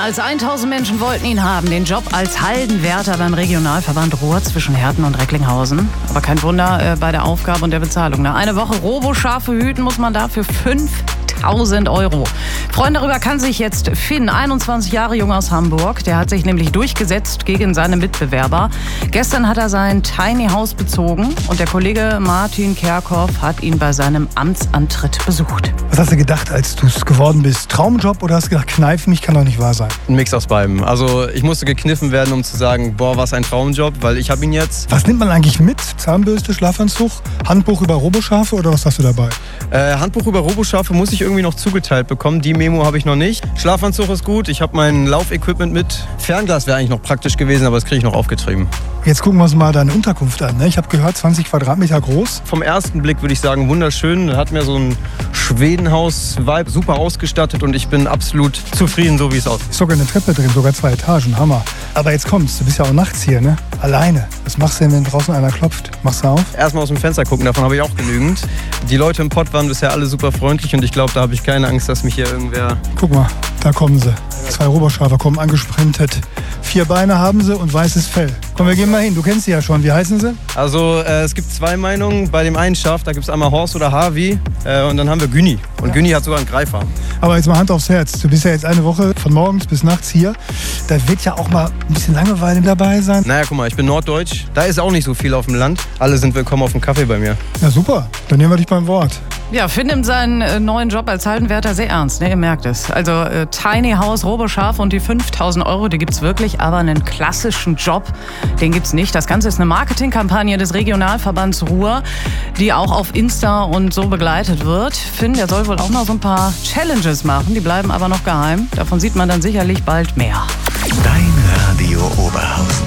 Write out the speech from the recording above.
als 1000 Menschen wollten ihn haben, den Job als Haldenwärter beim Regionalverband Ruhr zwischen Herten und Recklinghausen. Aber kein Wunder bei der Aufgabe und der Bezahlung. Nach einer Woche Roboschafe hüten muss man dafür 5.000 Euro. Freunde, darüber kann sich jetzt Finn, 21 Jahre jung aus Hamburg. Der hat sich nämlich durchgesetzt gegen seine Mitbewerber. Gestern hat er sein Tiny House bezogen und der Kollege Martin Kerkhoff hat ihn bei seinem Amtsantritt besucht. Was hast du gedacht, als du es geworden bist? Traumjob oder hast du gedacht, Kneif mich, kann doch nicht wahr sein? Ein Mix aus beidem. Also ich musste gekniffen werden, um zu sagen, boah, was ein Traumjob, weil ich habe ihn jetzt. Was nimmt man eigentlich mit? Zahnbürste, Schlafanzug, Handbuch über Roboschafe oder was hast du dabei? Handbuch über Roboschafe muss ich irgendwie noch zugeteilt bekommen. Die Memo habe ich noch nicht. Schlafanzug ist gut, ich habe mein Laufequipment mit. Fernglas wäre eigentlich noch praktisch gewesen, aber das kriege ich noch aufgetrieben. Jetzt gucken wir uns mal deine Unterkunft an. Ich habe gehört, 20 Quadratmeter groß. Vom ersten Blick würde ich sagen, wunderschön. Hat mir so ein Schwedenhaus-Vibe, super ausgestattet und ich bin absolut zufrieden, so wie es aussieht. Ist sogar eine Treppe drin, sogar 2 Etagen, Hammer. Aber jetzt kommst du, bist ja auch nachts hier, ne? Alleine. Was machst du denn, wenn draußen einer klopft? Machst du auf? Erstmal aus dem Fenster gucken, davon habe ich auch genügend. Die Leute im Pott waren bisher alle super freundlich und ich glaube, da habe ich keine Angst, dass mich hier irgendwer... Guck mal, da kommen sie. 2 Roboschafe kommen angesprintet. 4 Beine haben sie und weißes Fell. Komm, wir gehen mal hin. Du kennst sie ja schon. Wie heißen sie? Also es gibt 2 Meinungen. Bei dem einen Schaf, da gibt es einmal Horst oder Harvey. Und dann haben wir Güni. Und Güni hat sogar einen Greifer. Aber jetzt mal Hand aufs Herz. Du bist ja jetzt eine Woche von morgens bis nachts hier. Da wird ja auch mal ein bisschen Langeweile dabei sein. Naja, guck mal, ich bin norddeutsch. Da ist auch nicht so viel auf dem Land. Alle sind willkommen auf dem Kaffee bei mir. Ja, super. Dann nehmen wir dich beim Wort. Ja, Finn nimmt seinen neuen Job als Haldenwärter sehr ernst, ne? Ihr merkt es. Also Tiny House, Roboschaf und die 5.000 Euro, die gibt's wirklich, aber einen klassischen Job, den gibt's nicht. Das Ganze ist eine Marketingkampagne des Regionalverbands Ruhr, die auch auf Insta und so begleitet wird. Finn, der soll wohl auch noch so ein paar Challenges machen, die bleiben aber noch geheim. Davon sieht man dann sicherlich bald mehr. Dein Radio Oberhausen.